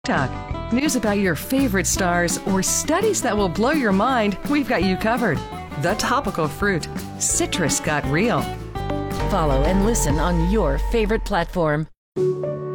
Talk. News about your favorite stars or studies that will blow your mind, we've got you covered. The Topical Fruit. Citrus got real. Follow and listen on your favorite platform.